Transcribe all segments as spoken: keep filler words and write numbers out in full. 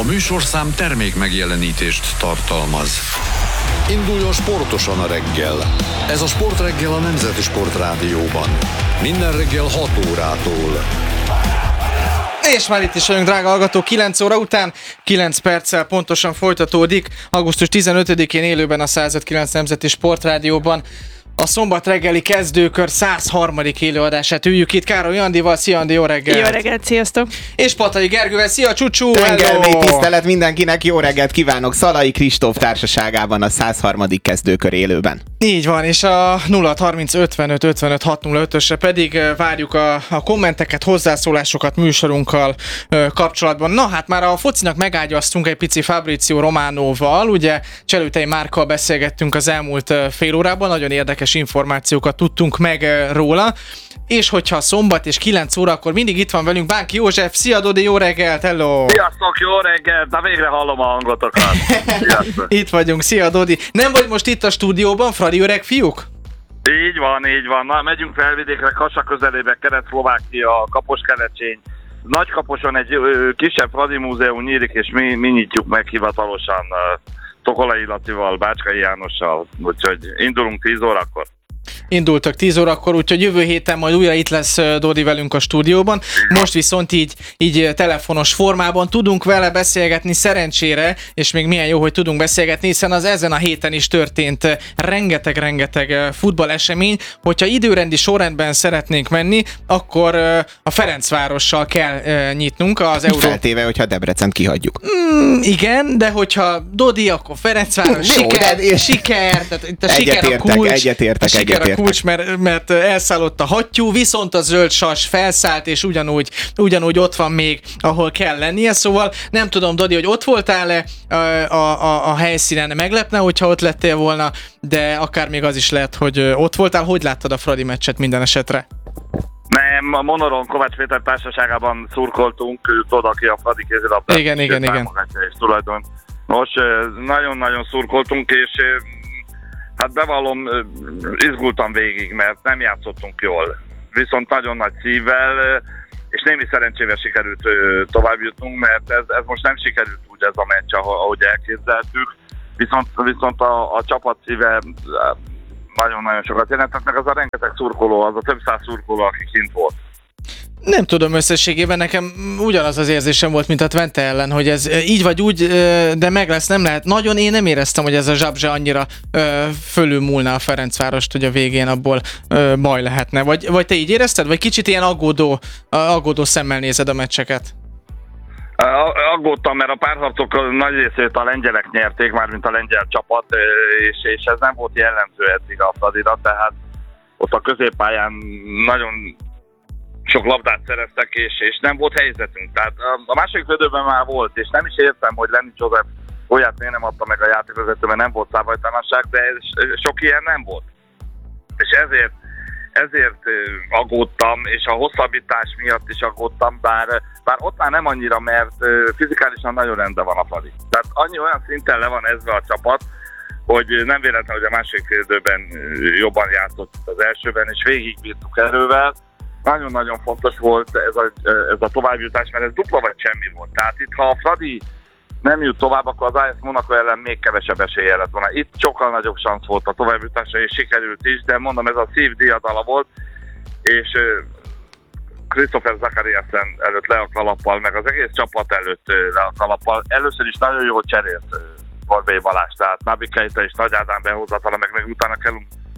műsorszám termék megjelenítést tartalmaz. Induljon sportosan a reggel. Ez a Sportreggel a Nemzeti Sportrádióban. Minden reggel hat órától. És már itt is vagyunk, drága hallgatók, kilenc óra után, kilenc perccel pontosan folytatódik. augusztus tizenötödikén élőben a száz öt kilenc Nemzeti Sportrádióban a szombat reggeli kezdőkör száz harmadik élőadását üljük itt Károly Andival. Szia Andi, jó reggelt! Jó reggelt, sziasztok! És Patai Gergővel, szia Csucsú! Tengermély tisztelet mindenkinek, jó reggelt kívánok Szalai Kristóf társaságában a száz harmadik kezdőkör élőben. Így van, és a nulla harminc ötvenöt ötvenöt hatszázösre pedig várjuk a, a kommenteket, hozzászólásokat műsorunkkal ö, kapcsolatban. Na hát már a focinak megágyaztunk egy pici Fabrizio Romanoval, ugye Cselőtei Márkkal beszélgettünk az elmúlt ö, fél órában, nagyon érdekes információkat tudtunk meg ö, róla, és hogyha szombat és kilenc óra, akkor mindig itt van velünk Bánki József. Szia Dodi, jó reggelt, hello! Sziasztok, jó reggelt, de végre hallom a hangotokat. Itt vagyunk, szia Dodi. Nem vagy most itt a stúdióban, Fradi öreg fiúk? Így van, így van. Na, megyünk felvidékre, Kassa közelébe, Kelet-Szlovákia, Kaposkerecsény. Nagykaposon egy ö, kisebb Fradi múzeum nyílik, és mi, mi nyitjuk meg hivatalosan uh, Tokolai Lacival, Bácskai Jánossal, úgyhogy indulunk tíz órakor. Indultak tíz órakor, úgyhogy jövő héten majd újra itt lesz Dodi velünk a stúdióban. Most viszont így, így telefonos formában tudunk vele beszélgetni szerencsére, és még milyen jó, hogy tudunk beszélgetni, hiszen az ezen a héten is történt rengeteg-rengeteg futballesemény. Hogyha időrendi sorrendben szeretnénk menni, akkor a Ferencvárossal kell nyitnunk az Euró... Feltéve, hogyha Debrecent kihagyjuk. Mm, igen, de hogyha Dodi, akkor Ferencváros, siker, de... siker, tehát itt a siker a kulcs. Egyetértek, a siker egyetértek. a kulcs, mert, mert elszállott a hattyú, viszont a zöld sas felszállt, és ugyanúgy, ugyanúgy ott van még, ahol kell lennie. Szóval nem tudom, Dodi, hogy ott voltál-e a, a, a helyszínen, meglepne, hogyha ott lettél volna, de akár még az is lehet, hogy ott voltál. Hogy láttad a Fradi meccset minden esetre? Nem, a Monoron Kovács Péter társaságában szurkoltunk, tudod, aki a Fradi kézilabdát. Igen, igen, igen. És tulajdon. Most nagyon-nagyon szurkoltunk, és hát bevallom, izgultam végig, mert nem játszottunk jól. Viszont nagyon nagy szívvel, és némi szerencsével sikerült tovább jutnunk, mert ez, ez most nem sikerült úgy ez a meccs, ahogy elképzeltük. Viszont, viszont a, a csapat szíve nagyon-nagyon sokat jelentett, meg az a rengeteg szurkoló, az a több száz szurkoló, aki kint volt. Nem tudom, összességében nekem ugyanaz az érzésem volt, mint a Twente ellen, hogy ez így vagy úgy, de meg lesz, nem lehet. Nagyon én nem éreztem, hogy ez a zsabzse annyira fölülmúlna a Ferencvárost, hogy a végén abból baj lehetne. Vagy, vagy te így érezted? Vagy kicsit ilyen aggódó, aggódó szemmel nézed a meccseket? Aggódtam, mert a párharcok nagy részét a lengyelek nyerték, mármint a lengyel csapat, és, és ez nem volt jellemző eddig a Fradira, tehát ott a középpályán nagyon sok labdát szereztek, és, és nem volt helyzetünk. Tehát a második fődőben már volt, és nem is értem, hogy Lenny Joseph olyat miért nem adta meg a játékvezető, mert nem volt szabálytalanság, de sok ilyen nem volt. És ezért, ezért aggódtam, és a hosszabbítás miatt is aggódtam, bár, bár ott már nem annyira, mert fizikálisan nagyon rendben van a Fradi. Tehát annyi olyan szinten le van ezve a csapat, hogy nem véletlen, hogy a második félidőben jobban játszott az elsőben, és végigbírtuk erővel. Nagyon-nagyon fontos volt ez a, ez a továbbjutás, mert ez dupla vagy semmi volt. Tehát itt, ha a Fradi nem jut tovább, akkor az á es Monaco ellen még kevesebb esélye lett volna. Itt sokkal nagyobb szansz volt a továbbjutásra, és sikerült is, de mondom, ez a szív diadala volt, és Christopher Zakariasen előtt le a kalappal, meg az egész csapat előtt le a kalappal. Először is nagyon jól cserélt Borbély Balázs, tehát Nabi Keita és Nagy Ádám behozatala, meg, meg utána kell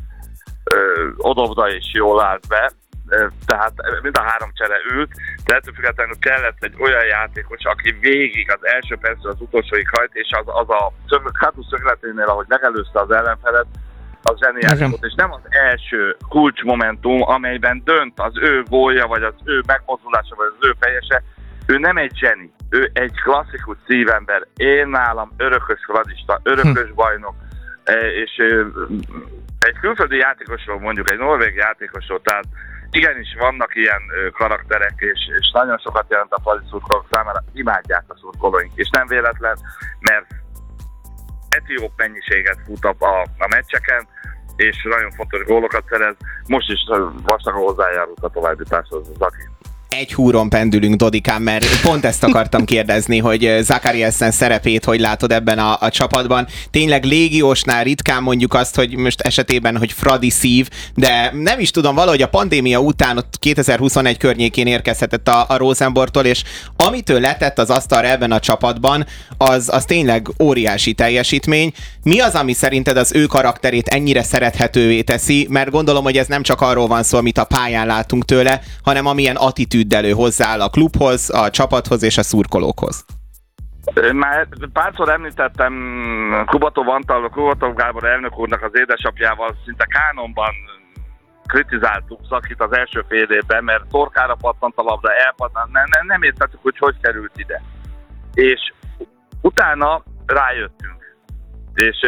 Odovda is jól állt be. Tehát mind a három csere ült, de ettől függetlenül kellett egy olyan játékos, aki végig az első percről az utolsóig hajt, és az, az a hátul szögleténél, ahogy megelőzte az ellenfelet, az zseniális volt, és nem az első kulcsmomentum, amelyben dönt az ő gólja, vagy az ő megmozdulása, vagy az ő fejese. Ő nem egy zseni, ő egy klasszikus szívember. Én nálam örökös fradista, örökös bajnok, és egy külföldi játékosról, mondjuk egy norvég játékosról, tehát igenis vannak ilyen karakterek, és, és nagyon sokat jelent a Fradi szurkolók számára, imádják a szurkolóink, és nem véletlen, mert etióp mennyiséget fut a, a meccseken, és nagyon fontos gólokat szerez, most is vastagon hozzájárult a továbbjutáshoz az Zaki. egy húron pendülünk, Dodikám, mert pont ezt akartam kérdezni, hogy Zachariasen szerepét hogy látod ebben a, a csapatban. Tényleg légiósnál ritkán mondjuk azt, hogy most esetében, hogy Fradi szív, de nem is tudom, valahogy a pandémia után ott kétezer-huszonegy környékén érkezhetett a, a Rosenborgtól, és amit ő letett az asztalra ebben a csapatban, az, az tényleg óriási teljesítmény. Mi az, ami szerinted az ő karakterét ennyire szerethetővé teszi? Mert gondolom, hogy ez nem csak arról van szó, amit a pályán látunk tőle, hanem amilyen attitűddel ő hozzááll a klubhoz, a csapathoz és a szurkolókhoz. Már párszor említettem Kubatov Antal, Kubatov Gábor elnök úrnak az édesapjával szinte kánonban kritizáltuk Zakit az első fél évben, mert torkára pattant a labda, elpattant, nem, nem, nem értettük, hogy hogy került ide. És utána rájöttünk. És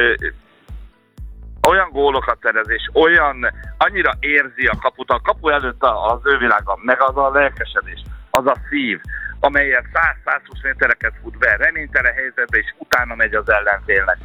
olyan gólokat szerez, és olyan, annyira érzi a kaput, a kapu előtt az ő világa, meg az a lelkesedés, az a szív, amelyen száz-százhúsz métereket fut be, reménytelen helyzetbe, és utána megy az ellenfélnek.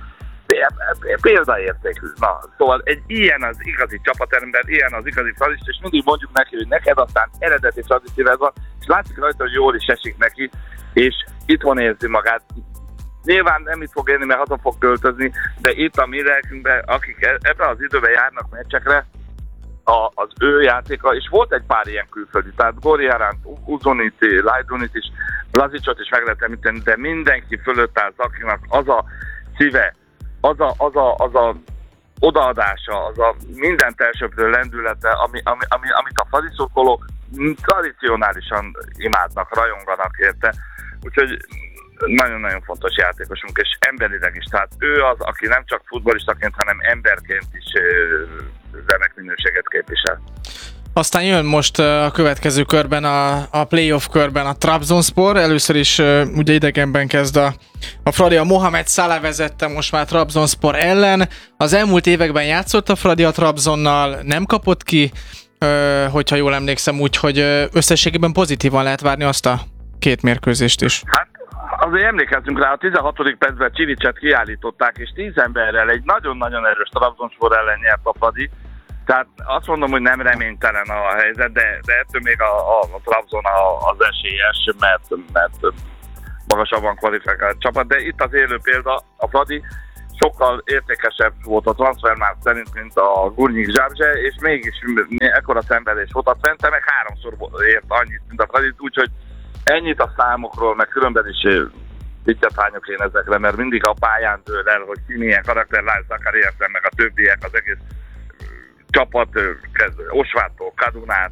Példaértékű. Na, szóval egy ilyen az igazi csapatember, ilyen az igazi fradista, és mindig mondjuk neki, hogy neked aztán eredeti fradistivez van, és látszik rajta, hogy jól is esik neki, és itthon érzi magát. Nyilván nem itt fog élni, mert haza fog költözni, de itt a mi lelkünkben, akik ebben az időben járnak meccsekre, a, az ő játéka, és volt egy pár ilyen külföldi, tehát Goriáránt, Uzonit, Lajdunit is, Lazicot is meg lehet említeni, de mindenki fölött áll Zakinak az a szíve, az a, az a, az a odaadása, az a mindent elsöprő lendülete, ami, ami, ami, amit a fradiszurkolók tradicionálisan imádnak, rajonganak érte. Úgyhogy nagyon-nagyon fontos játékosunk, és emberileg is. Tehát ő az, aki nem csak futballistaként, hanem emberként is remek minőséget képvisel. Aztán jön most a következő körben, a, a playoff körben a Trabzonspor. Először is ugye idegenben kezd a, a Fradi, a Mohamed Salah vezette most már Trabzonspor ellen. Az elmúlt években játszott a Fradi a Trabzonnal, nem kapott ki, hogyha jól emlékszem, úgyhogy összességében pozitívan lehet várni azt a két mérkőzést is. Hát azért emlékezzünk rá, a tizenhatodik percben Csivicset kiállították, és tíz emberrel egy nagyon-nagyon erős Trabzonspor ellen nyert a Fradi. Tehát azt mondom, hogy nem reménytelen a helyzet, de, de ettől még a, a, a Trabzon az esélyes, mert, mert magasabban kvalifikált csapat. De itt az élő példa, a Fradi sokkal értékesebb volt a transfermárk szerint, mint a Gurnyik Zsábzse, és mégis ekkora szenvedés volt. A Twente meg háromszor ért annyit, mint a Fradi, úgyhogy ennyit a számokról, meg különben is pittyet hányok én ezekre, mert mindig a pályán dől el, hogy ki milyen karakter, Lász Zachariasen, meg a többiek, az egész csapat, Osvától, Kadunát,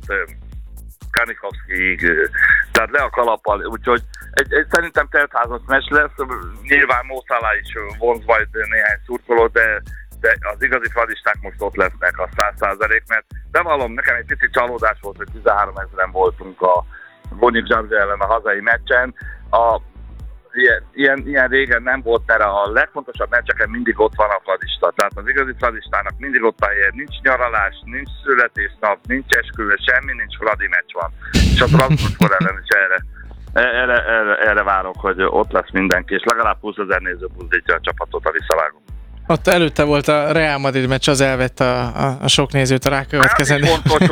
Kanikovszkig, tehát le a kalappal, úgyhogy egy, egy szerintem teltházas meccs lesz, nyilván Mo Salah is vonz majd néhány szurkolót, de, de az igazi fradisták most ott lesznek a száz százalék, mert bevallom, nekem egy pici csalódás volt, hogy tizenhárom ezeren voltunk a Gurnyik Zsábzse ellen a hazai meccsen. A Ilyen, ilyen, ilyen régen nem volt, mert a legfontosabb meccseken mindig ott van a fradista. Tehát az igazi fradistának mindig ott a helye. Nincs nyaralás, nincs születésnap, nincs esküvő, semmi, nincs, fradi meccs van. És a Trabzonspor ellen is erre, erre, erre, erre várok, hogy ott lesz mindenki, és legalább húszezer néző buzdítja a csapatot a visszavágó. Ott előtte volt a Real Madrid meccs, az elvett a, a, a sok nézőt a rákövetkezendő.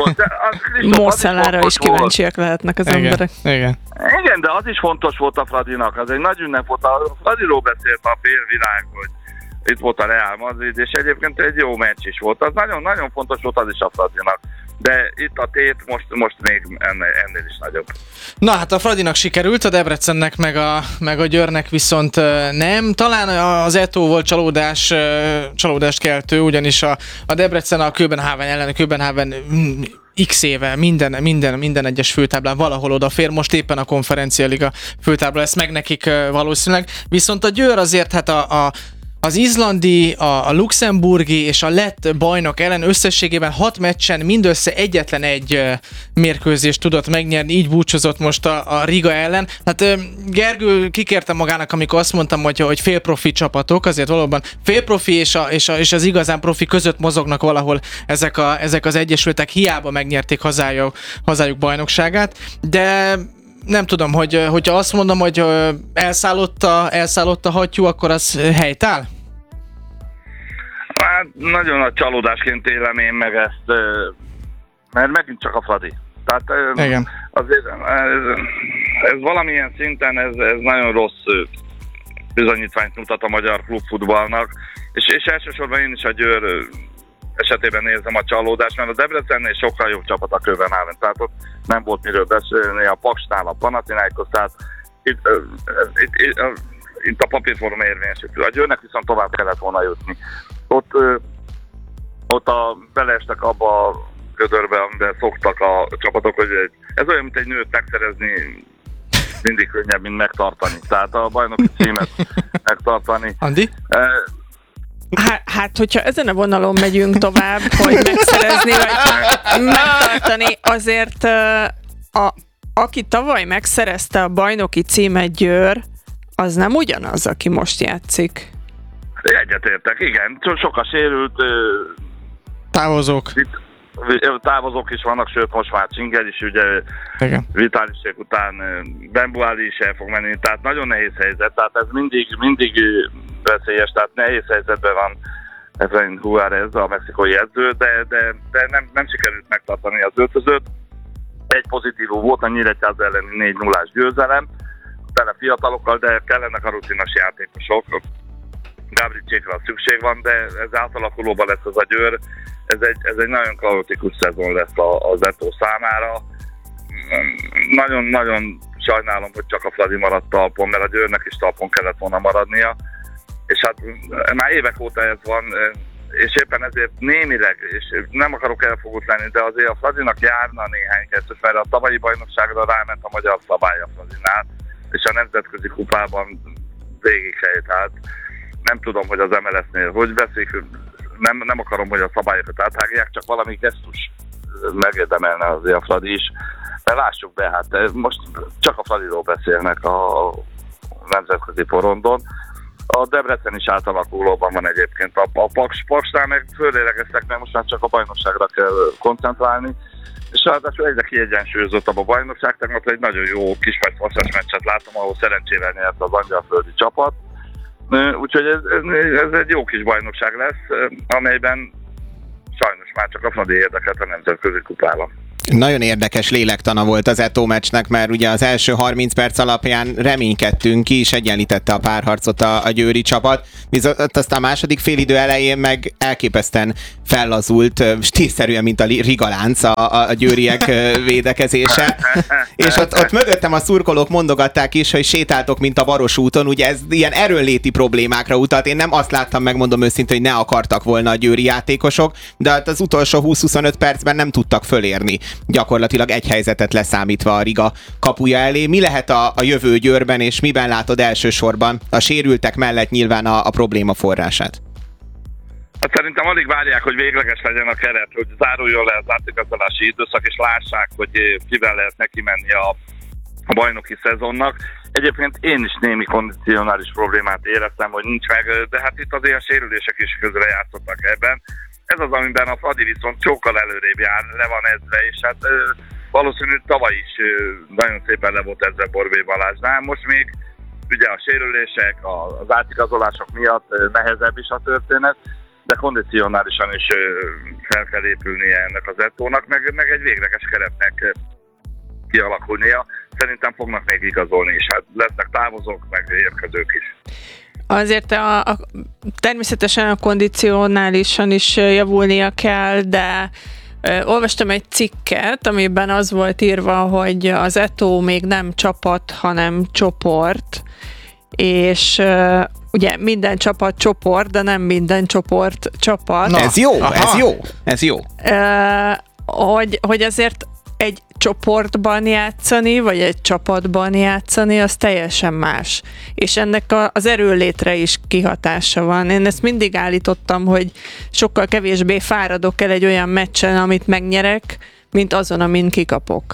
Mo Salahra is kíváncsiak lehetnek az igen, emberek. Igen. Igen, de az is fontos volt a Fradinak, az egy nagy ünnep volt. A Fradiról beszélt a félvilág, hogy itt volt a Real Madrid, és egyébként egy jó meccs is volt. Az nagyon-nagyon fontos volt az is a Fradinak. De itt a tét most, most még ennél, ennél is nagyobb. Na hát a Fradinak sikerült, a Debrecennek meg a, meg a Győrnek viszont nem. Talán az Eto volt csalódás, csalódást keltő, ugyanis a, a Debrecen a Köbenháven ellen, a Köbenháven x éve minden, minden, minden egyes főtáblán valahol odafér, most éppen a Konferencialiga főtábla lesz meg nekik valószínűleg. Viszont a Győr azért hát a, a az izlandi, a, a luxemburgi és a lett bajnok ellen összességében hat meccsen mindössze egyetlen egy uh, mérkőzést tudott megnyerni, így búcsúzott most a, a Riga ellen. Hát uh, Gergő kikérte magának, amikor azt mondtam, hogy, hogy félprofi csapatok, azért valóban félprofi és, a, és, a, és az igazán profi között mozognak valahol ezek, a, ezek az egyesületek, hiába megnyerték hazájuk, hazájuk bajnokságát, de nem tudom, hogy hogyha azt mondom, hogy elszállott a, elszállott a hattyú, akkor az helytáll? Hát nagyon nagy csalódásként élem én meg ezt, mert megint csak a Fradi. Tehát Igen. azért ez, ez valamilyen szinten ez, ez nagyon rossz bizonyítványt mutat a magyar klubfutballnak, és, és elsősorban én is a Győr esetében nézem a csalódást, mert a Debrecennél sokkal jobb csapat a Kövenháven, tehát ott nem volt miről beszélni, a Paksnál, a Panathinaikos, tehát itt, itt, itt, itt a papírforma érvényesítő. A Győrnek viszont tovább kellett volna jutni. Ott, ott a, beleestek abba a gödörbe, amiben szoktak a csapatok, hogy ez olyan, mint egy nőt megszerezni, mindig könnyebb, mint megtartani. Tehát a bajnoki címet megtartani. Andi? Hát, hát, hogyha ezen a vonalon megyünk tovább, hogy megszerezni, vagy megtartani, azért a, aki tavaly megszerezte a bajnoki címet, Győr, az nem ugyanaz, aki most játszik. Egyetértek, igen. Sok a sérült. Távozók. Távozók is vannak, sőt most már Csinger is, ugye Vitálisék után Bembuáli is el fog menni, tehát nagyon nehéz helyzet, tehát ez mindig, mindig veszélyes, tehát nehéz helyzetben van Efrain Juárez, a mexikói edző, de, de, de nem, nem sikerült megtartani az öltözőt. Egy pozitívum volt a Nyíregyháza elleni négy nullás győzelem, tele fiatalokkal, de kellenek a rutinos játékosok. Gabricsékra szükség van, de ez átalakulóban lesz az a Győr. Ez egy, ez egy nagyon kaotikus szezon lesz az Zetó számára. Nagyon-nagyon sajnálom, hogy csak a Fradi maradt talpon, mert a Győrnek is talpon kellett volna maradnia. És hát már évek óta ez van, és éppen ezért némileg, és nem akarok elfogult lenni, de azért a Fradinak járna néhány kettős, mert a tavalyi bajnokságra ráment a magyar szabály a Fradinál, és a nemzetközi kupában végighely, tehát nem tudom, hogy az em el es-nél hogy veszik, nem, nem akarom, hogy a szabályokat áthágják, csak valami gesztus megérdemelne azért a Fradi is. De lássuk be, hát most csak a Fradiról beszélnek a nemzetközi porondon. A Debrecen is átalakulóban van egyébként. A, a Paks, Paksnál meg fölélegeztek, mert most már csak a bajnokságra kell koncentrálni. És ráadásul egyre kiegyensúlyozottabb a bajnokság. Tegnap egy nagyon jó Kispest-Vasas meccset látom, ahol szerencsével nyert az angyalföldi csapat. Úgyhogy ez, ez, ez egy jó kis bajnokság lesz, amelyben sajnos már csak a Fradi érdekelt a nemzetközi kupában. Nagyon érdekes lélektana volt az Zetó meccsnek, mert ugye az első harminc perc alapján reménykedtünk, ki is egyenlítette a párharcot a, a győri csapat, viszont aztán a második félidő elején meg elképesztően fellazult, stílszerűen, mint a rigalánc a, a győriek védekezése. És ott, ott mögöttem a szurkolók mondogatták is, hogy sétáltok, mint a Varos úton, ugye ez ilyen erőnléti problémákra utalt. Én nem azt láttam, megmondom őszintén, hogy ne akartak volna a győri játékosok, de hát az utolsó húsz-huszonöt percben nem tudtak fölérni. Gyakorlatilag egy helyzetet leszámítva a Riga kapuja elé. Mi lehet a, a jövő Győrben, és miben látod elsősorban a sérültek mellett nyilván a, a probléma forrását? Hát szerintem alig várják, hogy végleges legyen a keret, hogy záruljon le az átigazolási időszak, és lássák, hogy kivel lehet neki menni a, a bajnoki szezonnak. Egyébként én is némi kondicionális problémát éreztem, hogy nincs meg, de hát itt azért a sérülések is közre játszottak ebben. Ez az, amiben a Fradi viszont sokkal előrébb jár, le van ezve, és hát valószínűleg tavaly is nagyon szépen le volt ezzel Borbély Balázsnál. Most még ugye a sérülések, az átigazolások miatt nehezebb is a történet, de kondicionálisan is fel kell épülnie ennek az Zettónak, meg, meg egy végleges keretnek kialakulnia. Szerintem fognak még igazolni is, hát lesznek távozók, meg érkezők is. Azért a, a, természetesen a kondicionálisan is javulnia kell, de ö, olvastam egy cikket, amiben az volt írva, hogy az Zetó még nem csapat, hanem csoport, és ö, ugye minden csapat csoport, de nem minden csoport csapat. Na, ez jó, aha. ez jó, ez jó. Ö, hogy, hogy azért egy csoportban játszani, vagy egy csapatban játszani, az teljesen más. És ennek a, az erőlétre is kihatása van. Én ezt mindig állítottam, hogy sokkal kevésbé fáradok el egy olyan meccsen, amit megnyerek, mint azon, amin kikapok.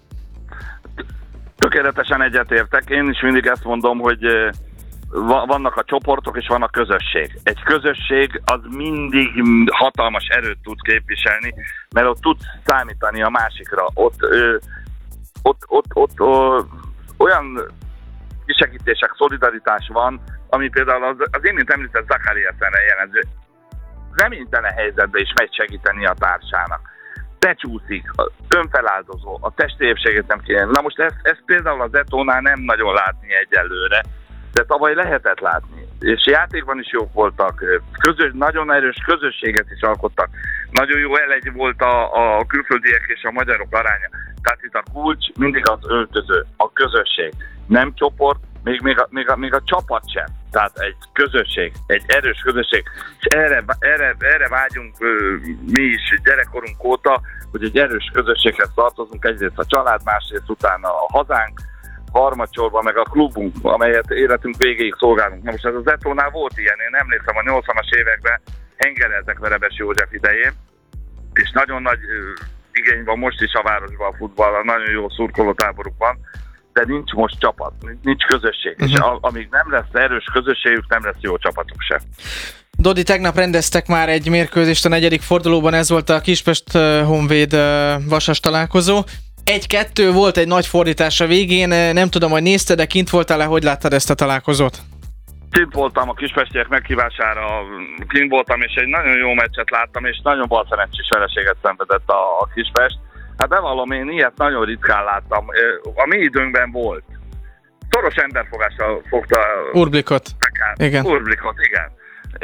Tökéletesen egyetértek. Én is mindig ezt mondom, hogy vannak a csoportok, és van a közösség. Egy közösség az mindig hatalmas erőt tud képviselni, mert ott tud számítani a másikra. Ott, ö, ott, ott, ott ö, olyan kisegítések, szolidaritás van, ami például az, az én, mint említett, Zakariasenre jelenző. Reménytelen helyzetben is megy segíteni a társának. becsúszik, önfeláldozó, a testi épségét nem kéne. Na most ezt, ezt például az Etónál nem nagyon látni egyelőre, de tavaly lehetett látni. És játékban is jók voltak, közös, nagyon erős közösséget is alkottak. Nagyon jó elegy volt a, a külföldiek és a magyarok aránya. Tehát itt a kulcs mindig az öltöző, a közösség. Nem csoport, még, még, a, még, a, még a csapat sem. Tehát egy közösség, egy erős közösség. És erre, erre, erre vágyunk mi is gyerekkorunk óta, hogy egy erős közösséghez tartozunk. Egyrészt a család, másrészt utána a hazánk, harmadsorban meg a klubunk, amelyet életünk végéig szolgálunk. Na most ez az Etónál volt ilyen, én emlékszem a nyolcvanas években hengereltek Verebes József idején, és nagyon nagy uh, igény van most is a városban a futballra, nagyon jó szurkolótáboruk van, de nincs most csapat, nincs közösség, uh-huh. és a, amíg nem lesz erős közösségük, nem lesz jó csapatuk sem. Dodi, tegnap rendeztek már egy mérkőzést a negyedik fordulóban, ez volt a Kispest Honvéd Vasas találkozó. Egy-kettő volt egy nagy fordítás a végén, nem tudom, hogy nézted, de kint voltál-e, hogy láttad ezt a találkozót? Kint voltam a kispestiek meghívására, kint voltam, és egy nagyon jó meccset láttam, és nagyon balszerencsés vereséget szenvedett a, a Kispest. Hát bevallom, én ilyet nagyon ritkán láttam. A mi időnkben volt. Szoros emberfogással fogta... Urblikot. Igen. Urblikot, igen.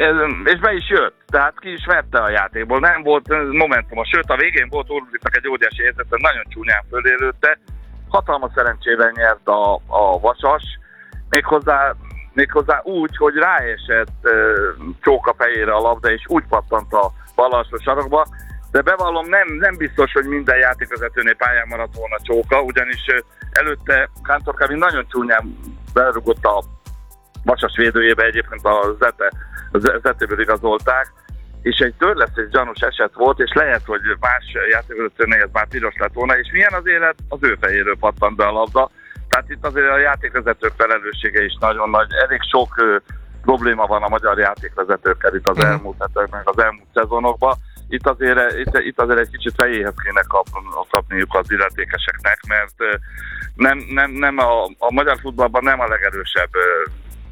És be is jött, tehát ki is vette a játékból, nem volt momentum, sőt a végén volt Urbliknak egy óriási érzete, nagyon csúnyán fölélődte, hatalmas szerencsével nyert a, a Vasas, méghozzá, méghozzá úgy, hogy ráesett uh, csóka fejére a labda, és úgy pattant a bal alsó sarokba, de bevallom, nem, nem biztos, hogy minden játékvezetőnél pályán maradt volna csóka, ugyanis uh, előtte Kántor Kevin nagyon csúnyán berugott a Vasas védőjébe, egyébként a Zete Zetéből igazolták, és egy törlesztés gyanús eset volt, és lehet, hogy más játékvezetőnél ez már piros lett volna, és milyen az élet? Az ő fejéről pattant be a labda. Tehát itt azért a játékvezetők felelőssége is nagyon nagy. Elég sok ö, probléma van a magyar játékvezetőkkel itt az elmúlt hetekben, az elmúlt szezonokban. Itt azért, itt, itt azért egy kicsit fejéhez kéne kap, kapniuk az illetékeseknek, mert ö, nem, nem, nem a, a magyar futballban nem a legerősebb ö,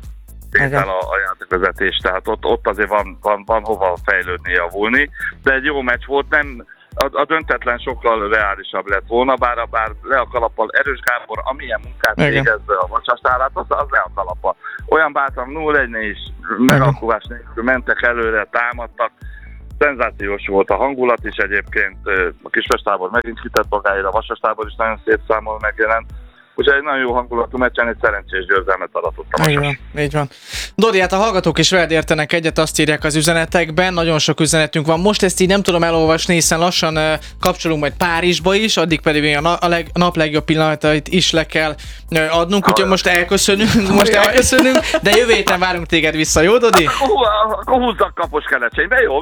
tétel a, a játékvezetés, tehát ott, ott azért van, van, van hova fejlődni, javulni, de egy jó meccs volt, nem, a, a döntetlen sokkal reálisabb lett volna, bár, bár le a kalappal Erős Gábor, amilyen munkát végez a Vasastárát, az, az le a kalappal. Olyan bátran nulla egy is, megalkulás nélkül mentek előre, támadtak, szenzációs volt a hangulat is egyébként, a Kispest-tábor megint kitett magáért, a Vasas-tábor is nagyon szép számol megjelent. Úgyhogy egy nagyon jó hangulatú meccsen egy szerencsés győzelmet aratott a Vasas. Így van, így van. Dodi, hát a hallgatók is veled értenek egyet, azt írják az üzenetekben, nagyon sok üzenetünk van. Most ezt így nem tudom elolvasni, hiszen lassan uh, kapcsolunk majd Párizsba is, addig pedig a, na- a, leg- a nap legjobb pillanatait is le kell uh, adnunk, úgyhogy most elköszönünk, most elköszönünk, de jövő héten várunk téged vissza, jó Dodi? Akkor húzzak kapos kerecsénybe, jó?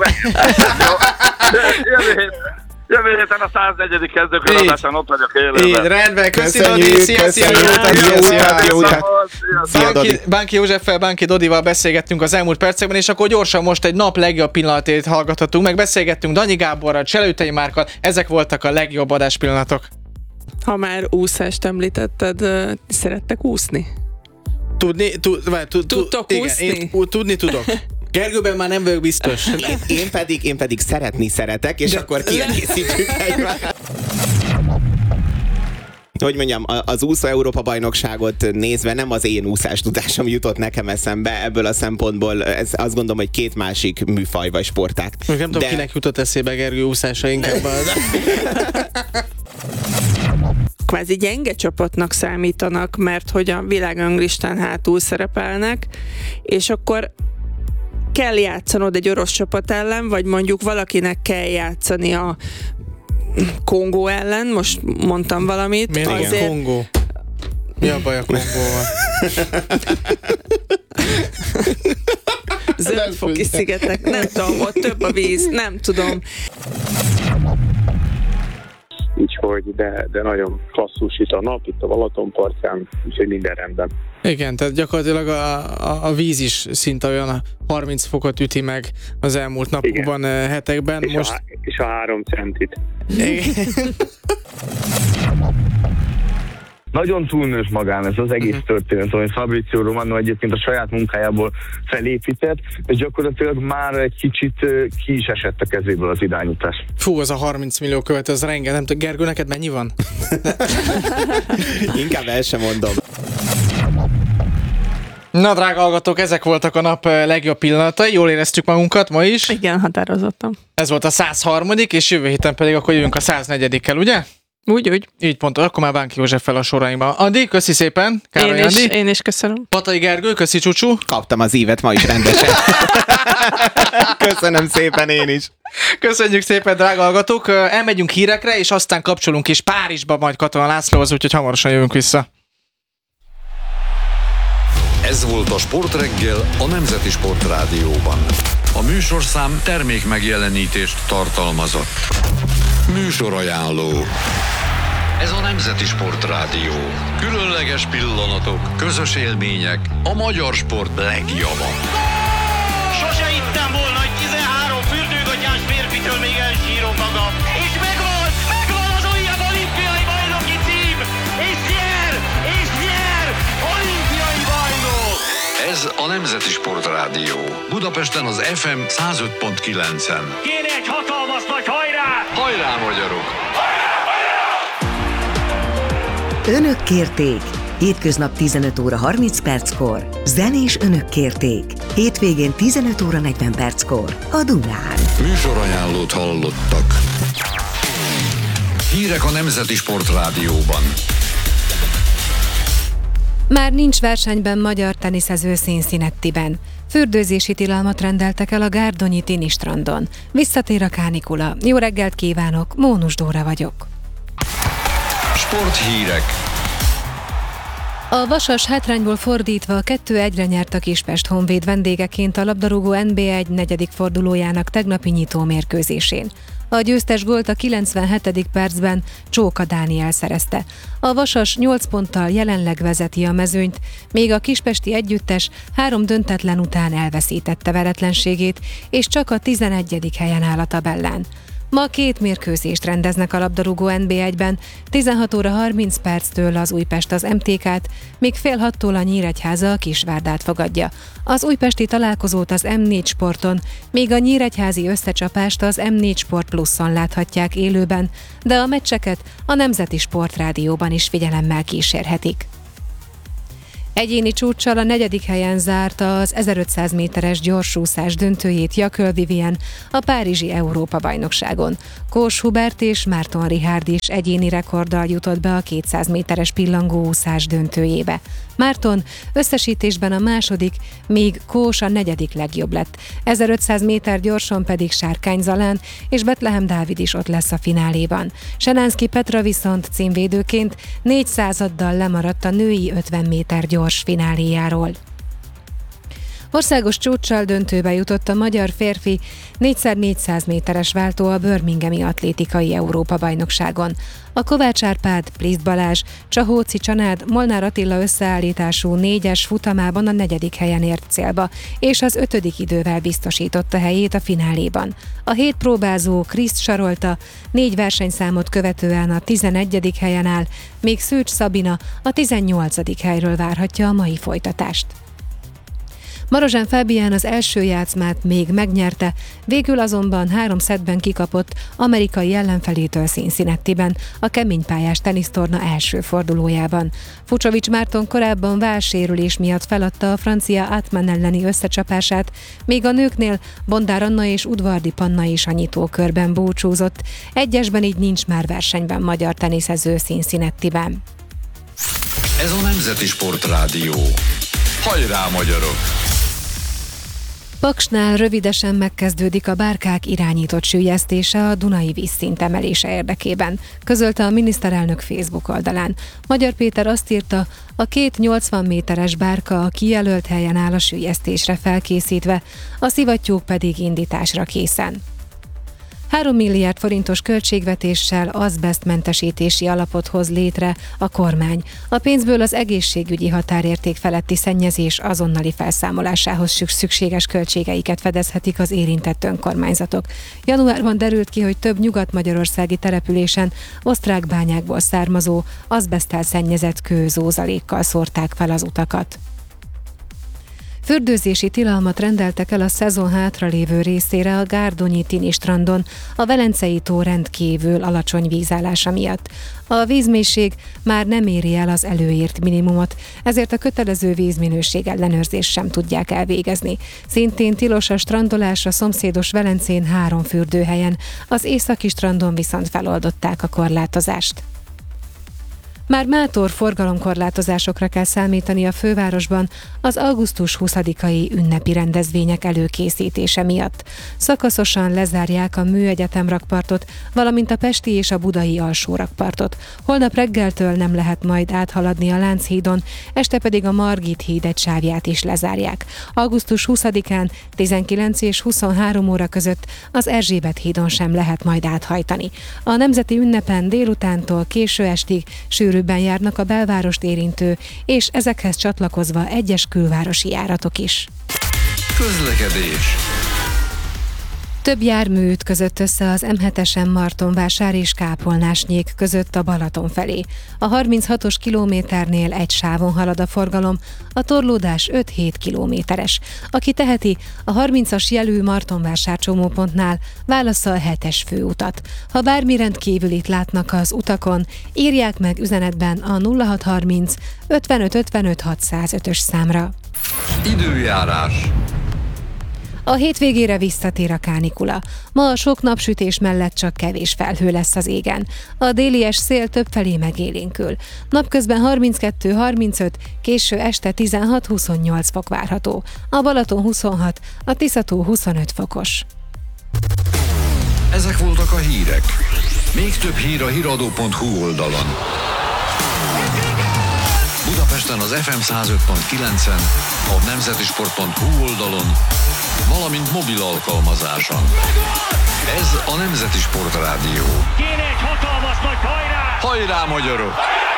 Jövő héten. Jövő héten a száznegyedik kezdőkör ott vagyok élőben. Így, rendben, köszönjük, Dodi, szia, szia, jó utat, Bánki Józseffel, Bánki Dodival beszélgettünk az elmúlt percekben, és akkor gyorsan most egy nap legjobb pillanatét hallgathatunk, meg beszélgettünk Danyi Gáborral, Cselőtei Márkkal, ezek voltak a legjobb adáspillanatok. Ha már úszást említetted, szerettek úszni? Tudni, tud, várj, tud, Tudtok igen, úszni? Én, tudni tudok. Gergőben már nem vagyok biztos. Én, én, pedig, én pedig szeretni szeretek, és de akkor kiegészítjük egymást. Hogy mondjam, az úszó Európa-bajnokságot nézve nem az én úszás tudásom jutott nekem eszembe, ebből a szempontból ez azt gondolom, hogy két másik műfaj vagy sportág. Nem tudom, de... kinek jutott eszébe Gergő úszása inkább. Kvázi gyenge csapatnak számítanak, mert hogy a világranglistán hátul szerepelnek, és akkor kell játszanod egy orosz csapat ellen, vagy mondjuk valakinek kell játszani a Kongó ellen, most mondtam valamit. Miért azért... igen, Kongó? Mi a baj a Kongóval? Zöldfoki szigetek, nem tudom, ott több a víz, nem tudom. Úgyhogy, de, de nagyon klasszus itt a nap, itt a Balatonpartján, úgyhogy minden rendben. Igen, tehát gyakorlatilag a, a, a víz is szinte olyan a harminc fokot üti meg az elmúlt napokban, igen. Hetekben. És, most... a, és a három centit. Igen. nagyon túlnőtt magán ez az egész uh-huh. történet, amit Fabrizio Romano egyébként a saját munkájából felépített, és gyakorlatilag már egy kicsit ki is esett a kezéből az irányítás. Fú, az a harminc millió követő, az rengeteg. Nem tudom, Gergő, neked mennyi van? Inkább el sem mondom. Na, drága hallgatók, ezek voltak a nap legjobb pillanatai. Jól éreztük magunkat ma is. Igen, határozottan. Ez volt a száz harmadik, és jövő héten pedig akkor jövünk a száz negyedikkel, ugye? Úgy, úgy. Így pontos, akkor már Bánki József fel a soraimba. Andi, köszi szépen. Károly Én is, Andi. én is köszönöm. Patai Gergő, köszi Csúcsú. Kaptam az ívet ma is rendesen. Köszönöm szépen én is. Köszönjük szépen, drága hallgatók. Elmegyünk hírekre, és aztán kapcsolunk is Párizsba majd Katona Lászlóhoz, úgyhogy hamarosan jövünk vissza. Ez volt a Sportreggel a Nemzeti Sportrádióban. A műsorszám termék megjelenítést tartalmazott. Műsorajánló. Ez a Nemzeti Sportrádió. Különleges pillanatok, közös élmények, a magyar sport legjava. Sose hittem volna, hogy tizenhárom fürdőgatyás férfitől még elsírom magam. És megvan, megvan az újabb olimpiai bajnoki cím! És nyer, és nyer, olimpiai bajnok! Ez a Nemzeti Sportrádió. Budapesten az ef em száz öt pont kilencen. Kéne egy hatalmas nagy hajrá! Hajrá, magyarok! Önök kérték. Hétköznap tizenöt óra harminc perckor. Zenés Önök kérték. Hétvégén tizenöt óra negyven perckor. A Dunán. Műsorajánlót hallottak. Hírek a Nemzeti Sportrádióban. Már nincs versenyben magyar teniszező Cincinnatiben. Fürdőzési tilalmat rendeltek el a gárdonyi Tini strandon. Visszatér a kánikula. Jó reggelt kívánok, Mónus Dóra vagyok. Sporthírek. A Vasas hátrányból fordítva kettő egyre nyert a Kispest Honvéd vendégeként a labdarúgó en bé egy negyedik fordulójának tegnapi nyitó mérkőzésén. A győztes gólt a kilencvenhetedik percben Csóka Dániel szerezte. A Vasas nyolc ponttal jelenleg vezeti a mezőnyt, még a kispesti együttes három döntetlen után elveszítette veretlenségét, és csak a tizenegyedik helyen áll a tabellán. Ma két mérkőzést rendeznek a labdarúgó en bé egyben, tizenhat óra harminc perctől az Újpest az em té ká-t, míg fél hattól a Nyíregyháza a Kisvárdát fogadja. Az újpesti találkozót az em négy Sporton, míg a nyíregyházi összecsapást az em négy Sport Pluszon láthatják élőben, de a meccseket a Nemzeti Sportrádióban is figyelemmel kísérhetik. Egyéni csúccsal a negyedik helyen zárta az ezerötszáz méteres gyorsúszás döntőjét Jaköl Vivien a párizsi Európa-bajnokságon. Kós Hubert és Márton Richárd is egyéni rekorddal jutott be a kétszáz méteres pillangóúszás döntőjébe. Márton összesítésben a második, míg Kós a negyedik legjobb lett. ezerötszáz méter gyorson pedig Sárkány Zalán és Betlehem Dávid is ott lesz a fináléban. Senánszky Petra viszont címvédőként négy századdal lemaradt a női ötven méter gyors fináléjáról. Országos csúccsal döntőbe jutott a magyar férfi négy szer négyszáz méteres váltó a Birminghami Atlétikai Európa-bajnokságon. A Kovács Árpád, Pliszt Balázs, Csahóci Csanád, Molnár Attila összeállítású négyes futamában a negyedik helyen ért célba, és az ötödik idővel biztosította helyét a fináléban. A hét próbázó Kriszt Sarolta négy versenyszámot követően a tizenegyedik helyen áll, míg Szűcs Szabina a tizennyolcadik helyről várhatja a mai folytatást. Marozsán Fábián az első játszmát még megnyerte, végül azonban három szettben kikapott amerikai ellenfelétől Cincinnatiben, a keménypályás tenisztorna első fordulójában. Fucsovics Márton korábban vállsérülés miatt feladta a francia Atman elleni összecsapását, míg a nőknél Bondár Anna és Udvardi Panna is a nyitókörben búcsúzott. Egyesben így nincs már versenyben magyar teniszező Cincinnatiben. Ez a Nemzeti Sportrádió. Hajrá, magyarok! Paksnál rövidesen megkezdődik a bárkák irányított süllyesztése a Dunai vízszint emelése érdekében, közölte a miniszterelnök Facebook oldalán. Magyar Péter azt írta, a két nyolcvan méteres bárka a kijelölt helyen áll a süllyesztésre felkészítve, a szivattyúk pedig indításra készen. három milliárd forintos költségvetéssel azbesztmentesítési alapot hoz létre a kormány. A pénzből az egészségügyi határérték feletti szennyezés azonnali felszámolásához szükséges költségeiket fedezhetik az érintett önkormányzatok. Januárban derült ki, hogy több nyugat-magyarországi településen osztrák bányákból származó azbeszttel szennyezett kőzózalékkal szórták fel az utakat. Fürdőzési tilalmat rendeltek el a szezon hátralévő részére a Gárdonyi-Tini strandon, a Velencei tó rendkívül alacsony vízállása miatt. A vízmélység már nem éri el az előírt minimumot, ezért a kötelező vízminőség ellenőrzést sem tudják elvégezni. Szintén tilos a strandolás a szomszédos Velencén három fürdőhelyen, az északi strandon viszont feloldották a korlátozást. Már mától forgalomkorlátozásokra kell számítani a fővárosban az augusztus huszadikai ünnepi rendezvények előkészítése miatt. Szakaszosan lezárják a Műegyetem rakpartot, valamint a pesti és a budai alsó rakpartot. Holnap reggeltől nem lehet majd áthaladni a Lánchídon, este pedig a Margit híd egy sávját is lezárják. augusztus huszadikán tizenkilenc és huszonhárom óra között az Erzsébet hídon sem lehet majd áthajtani. A nemzeti ünnepen délutántól késő estig sűrűbben járnak a belvárost érintő, és ezekhez csatlakozva egyes külvárosi járatok is. Közlekedés. Több jármű ütközött össze az em hetesen Martonvásár és Kápolnásnyék között a Balaton felé. A harminchatos kilométernél egy sávon halad a forgalom, a torlódás öt-hét kilométeres. Aki teheti, a harmincas jelű Martonvásár csomópontnál válassza a hetes főutat. Ha bármi rendkívülit látnak az utakon, írják meg üzenetben a nulla hatszázharminc ötvenöt ötvenöt hatszázötös számra. Időjárás. A hétvégére visszatér a kánikula. Ma a sok napsütés mellett csak kevés felhő lesz az égen. A délies szél többfelé megélénkül. Napközben harminckettő harmincöt, késő este tizenhat-huszonnyolc fok várható. A Balaton huszonhat, a Tiszató huszonöt fokos. Ezek voltak a hírek. Még több hír a híradó pont hu oldalon. Budapesten az ef em száz öt pont kilencen, a nemzetisport pont hu oldalon, valamint mobil alkalmazáson. Ez a Nemzeti Sport Rádió. Kéne egy hatalmas nagy hajrá! Hajrá, magyarok!